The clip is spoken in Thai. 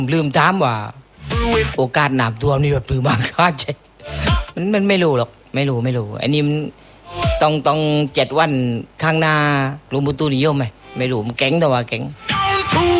ลืมถามว่าโอกาสน้ำท่วมนี่แบบปรือมากค่าใจมันไม่รู้หรอกไม่รู้อันนี้มันต้อง7 วันข้างหน้ากรมอุตุนิยมไหมไม่รู้มันเก่งแต่ว่าเก่ง